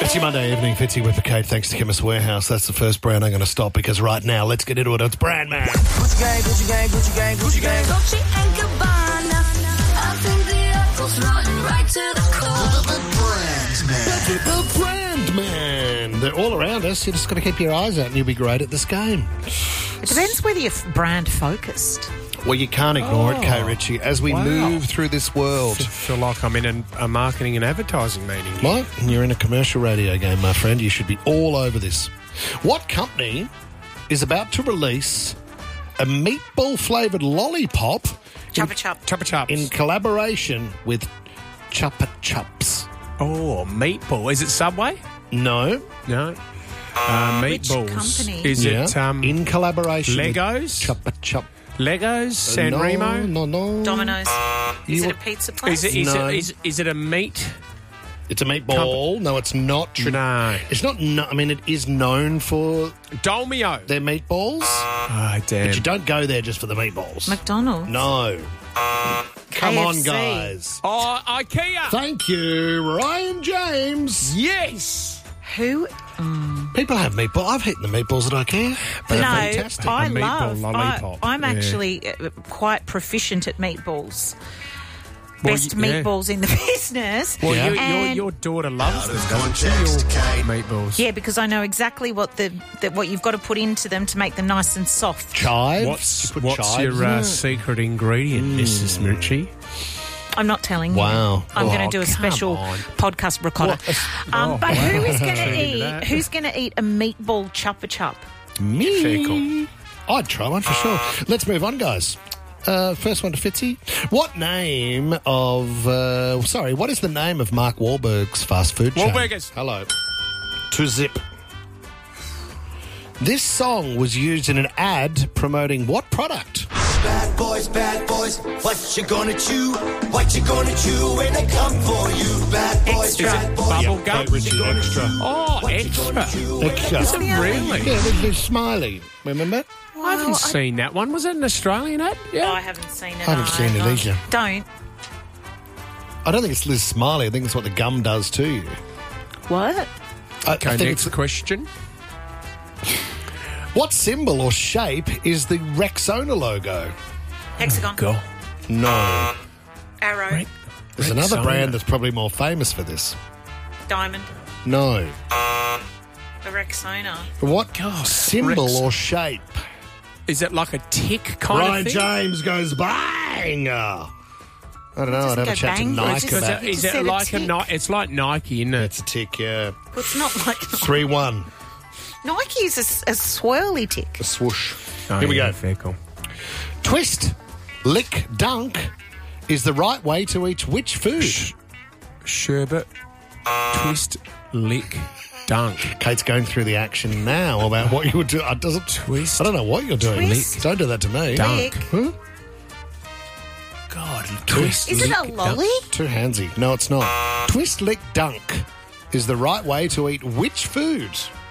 Fitzy Monday evening, Fitzy with the Kate, thanks to Chemist Warehouse. That's the first brand I'm going to stop because right now, let's get into it. It's Brand Man. Gucci gang, Gucci gang, Gucci gang, Gucci gang. Dolce and Gabbana. I think the apple's rotten right to the core. The Brand Man. They're all around us. You just got to keep your eyes out and you'll be great at this game. It depends whether you're brand focused. Well, you can't ignore it, Kay Ritchie, as we move through this world. I feel like I'm in a marketing and advertising meeting. What? You're in a commercial radio game, my friend. You should be all over this. What company is about to release a meatball-flavoured lollipop Chuppa Chup. Chuppa Chups. in collaboration with Chuppa Chups? Oh, meatball. Is it Subway? No. No. Which Meatballs. company? Is it in collaboration Legos? with Chuppa Chup. Legos? San Remo? No. Domino's. Is it a pizza place? Is it a meat? It's a meatball. No, it's not. No. It's not. I mean, it is known for Dolmio. their meatballs, Oh, damn. but you don't go there just for the meatballs. McDonald's. No. Come on, KFC. guys. Oh, IKEA. Thank you, Ryan James. Yes. Who? People have meatballs. I've eaten the meatballs at IKEA. They're No, fantastic. I A meatball love. lollipop. I'm Yeah. actually quite proficient at meatballs. Well, Best yeah. meatballs in the business. Well, Yeah. your daughter loves them, doesn't she? Your meatballs. Yeah, because I know exactly what what you've got to put into them to make them nice and soft. Chives. You put What's chives in your it? secret ingredient, Mrs. Murchie? I'm not telling you. Wow. I'm going Oh, to do a come special on. podcast ricotta. Oh, but who is going Tune to into eat? that. Who's going to eat a meatball Chuppa Chup? Me. Fair call. I'd try one for sure. Let's move on, guys. First one to Fitzy. What is the name of Mark Wahlberg's fast food chain? Wahlburgers. Hello. To Zip. This song was used in an ad promoting what product? Bad boys, what you gonna chew? What you gonna chew when they come for you? Bad boys, Extra. bad boys. Bubble gum. Extra. Oh, What you gonna extra. chew? Extra. Is it really? Yeah, they're smiley. Remember? I haven't seen that one. Was that an Australian ad? Yeah. I haven't seen it. I haven't seen it either. Don't. I don't think it's Liz Smiley. I think it's what the gum does to you. What? I Okay, think next it's question. what symbol or shape is the Rexona logo? Hexagon. Go. No. Arrow. There's another Rexona. brand that's probably more famous for this. Diamond. No. The Rexona. What symbol Rex- or shape? Is it like a tick kind Ryan of thing? James goes bang. I don't know. I'd have go a chat to bang, Nike it's just- about it. Is You it said a like a tick. Nike? It's like Nike, isn't it? It's a tick, yeah. Well, it's not like 3-1. Nike is a swirly tick. A swoosh. Oh, Here we yeah, go. Fair call. Twist, lick, dunk is the right way to eat which food? Sherbet, twist, lick, dunk. Kate's going through the action now about what you would do. Twist. I don't know what you're doing. Twist. Don't do that to me. Dunk. Lick. Huh? God, twist. Is it lick, a lolly? Too handsy. No, it's not. Twist, lick, dunk is the right way to eat which food?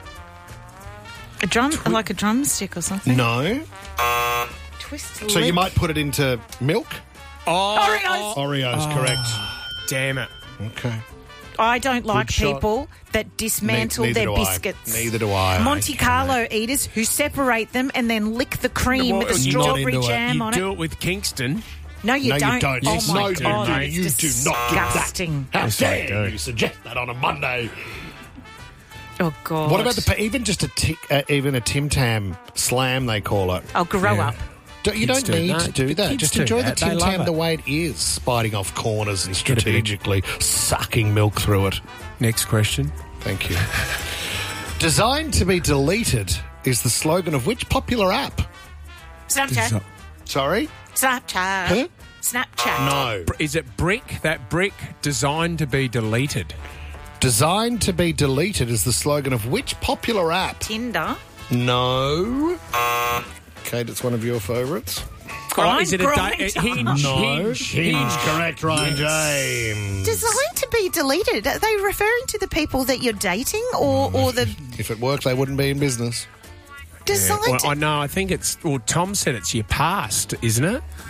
A drum, like a drumstick or something. No. Twist. So you lick. might put it into milk? Oh, Oreos, correct. damn it. Okay. I don't like shot. people that dismantle Neither their do I. biscuits. Neither do I. Monte Carlo eaters who separate them and then lick the cream Well, with the you're not strawberry into it. jam You on do it. it with Kingston. No, you No, don't. you don't. Oh Yes, my no, you God, do. it's You do not do that. disgusting. How Yes, I dare do. you suggest that on a Monday? Oh God. What about even just even a Tim Tam slam, they call it? I'll grow Yeah. up. You don't do need that. to do The that. kids Just do enjoy that. the They Tim love Tam it. the way it is, spiting off corners and strategically sucking milk through it. Next question. Thank you. Designed to be deleted is the slogan of which popular app? Snapchat. Sorry? Snapchat. Huh? Snapchat. No. Is it brick? That brick designed to be deleted. Designed to be deleted is the slogan of which popular app? Tinder. No. Kate, it's one of your favourites. Oh, is it a Grinder. Hinge? Correct, Ryan James. Designed to be deleted. Are they referring to the people that you're dating or the If it worked, they wouldn't be in business. designed Well, I know. I think it's. Well, Tom said it's your past, isn't it?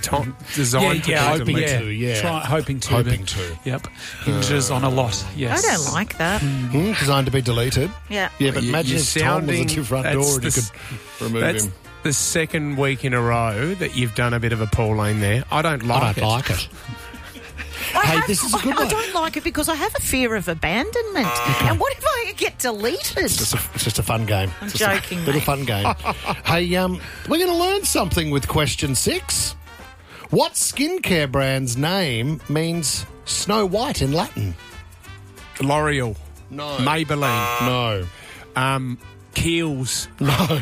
designed to be hoping deleted. to, yeah. Hoping to. Hoping but- to. Yep. Hinges on a lot, I yes. don't like that. Designed to be deleted. Yeah. Yeah, but imagine if Tom was at your front door and you could remove That's him. the second week in a row that you've done a bit of a Pauline there. I don't like I it. don't like it. Hey, this is a good I one. don't like it because I have a fear of abandonment. And what if I get deleted? It's just a fun game. I'm It's joking, a little mate. fun game. Hey, we're going to learn something with question 6. What skincare brand's name means Snow White in Latin? L'Oreal. No. Maybelline. No. Kiehl's. No.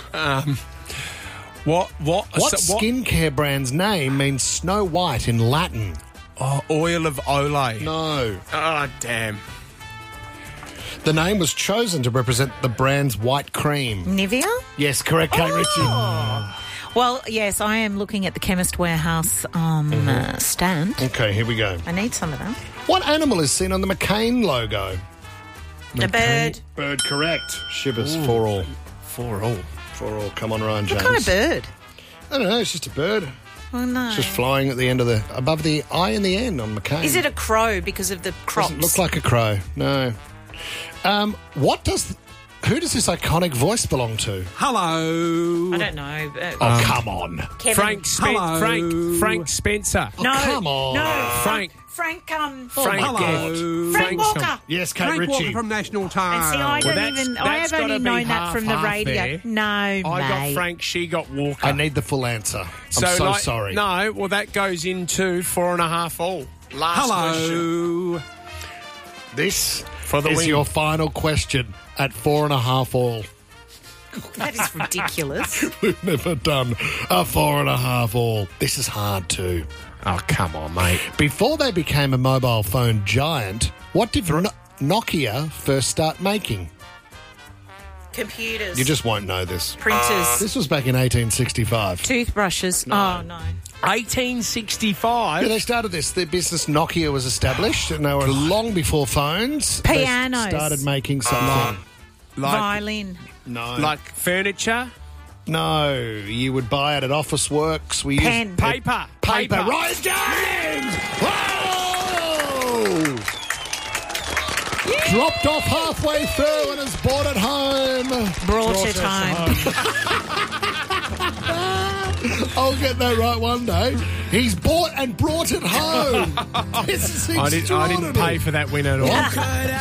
What skincare brand's name means Snow White in Latin? Oh, oil of Olay. No. Oh, damn. The name was chosen to represent the brand's white cream. Nivea? Yes, correct, Kate Ritchie. Well, yes, I am looking at the Chemist Warehouse stand. Okay, here we go. I need some of that. What animal is seen on the McCain logo? A bird. Bird, correct. Shivers, 4 all. 4 all. 4 all. Come on, Ryan James. What kind of bird? I don't know, it's just a bird. Oh, no. It's just flying at the end of above the eye in the end on McCain. Is it a crow because of the crops? Doesn't look like a crow, no. Who does this iconic voice belong to? Hello. I don't know. Oh, come on. Kevin. Frank Spencer. No. come on. No. Frank. Frank, Hello. Frank Walker. Yes, Kate Frank Walker Ritchie. from National Time. And see, I don't that's- even. I that's have only gotta be known that from the half radio. there. No, I got mate. Frank, she got Walker. I need the full answer. I'm so sorry. No, well, that goes into 4.5 all. Last question. Hello. This For the is win. your final question at 4.5 all. That is ridiculous. We've never done a 4.5 all. This is hard too. Oh, come on, mate. Before they became a mobile phone giant, what did Nokia first start making? Computers. You just won't know this. Printers. This was back in 1865. Toothbrushes. Oh, no. 1865. Yeah, they started this. Their business Nokia was established, and they were long before phones. Pianos. They started making something. Violin. No, Like furniture. no. You would buy it at Office Works. We Pen. used Paper. paper. Ryan James. Whoa! Dropped off halfway through and has brought it home. Brought it home. I'll get that right one day. He's bought and brought it home. This is I extraordinary. didn't pay for that win at all.